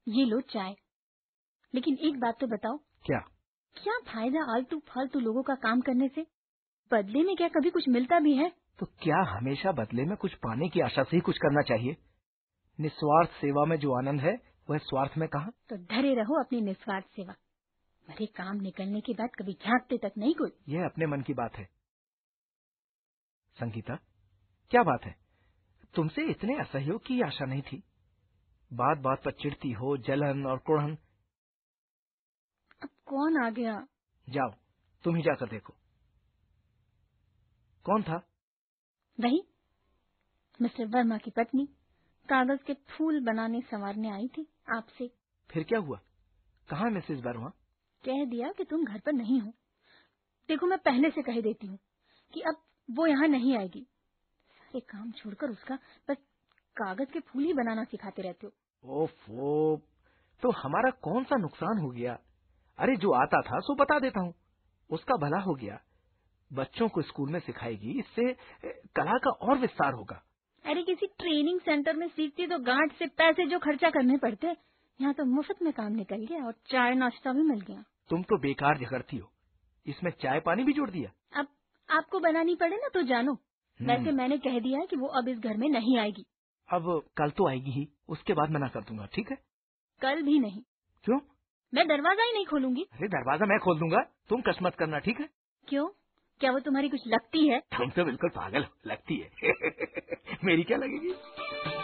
ये लो चाय। लेकिन एक बात तो बताओ, क्या? क्या फायदा आलतू फालतू लोगों का काम करने से? बदले में क्या कभी कुछ मिलता भी है? तो क्या हमेशा बदले में कुछ पाने की आशा से ही कुछ करना चाहिए? निस्वार्थ सेवा में जो आनंद है वह स्वार्थ में कहाँ? तो धरे रहो अपनी निस्वार्थ सेवा। मेरे काम निकलने के बाद कभी झांकते तक नहीं कोई। यह अपने मन की बात है। संगीता, क्या बात है? तुमसे इतने असहयोग की आशा नहीं थी। बात बात पर चिढ़ती हो, जलन और कुढ़न। अब कौन आ गया? जाओ, तुम ही जाकर देखो। कौन था? वही मिस्टर वर्मा की पत्नी, कागज के फूल बनाने संवारने आई थी आपसे। फिर क्या हुआ? कहाँ मिसेस वर्मा? कह दिया कि तुम घर पर नहीं हो। देखो, मैं पहले से कह देती हूँ कि अब वो यहाँ नहीं आएगी। सारे काम छोड़कर उसका बस कागज के फूल ही बनाना सिखाते रहते हो। ओफो, तो हमारा कौन सा नुकसान हो गया? अरे जो आता था सो बता देता हूँ, उसका भला हो गया। बच्चों को स्कूल में सिखाएगी, इससे कला का और विस्तार होगा। अरे किसी ट्रेनिंग सेंटर में सीखती तो गांठ से पैसे जो खर्चा करने पड़ते, यहाँ तो मुफ्त में काम निकल गया और चाय नाश्ता भी मिल गया। तुम तो बेकार झगड़ती हो, इसमें चाय पानी भी जोड़ दिया। अब आपको बनानी पड़े ना तो जानो। वैसे मैंने कह दिया है कि वो अब इस घर में नहीं आएगी। अब कल तो आएगी ही, उसके बाद मना कर दूंगा, ठीक है? कल भी नहीं। क्यों? मैं दरवाजा ही नहीं खोलूंगी। अरे दरवाजा मैं खोल दूंगा, तुम कश मत करना, ठीक है? क्यों? क्या वो तुम्हारी कुछ लगती है? तुम तो बिल्कुल पागल लगती है। मेरी क्या लगेगी?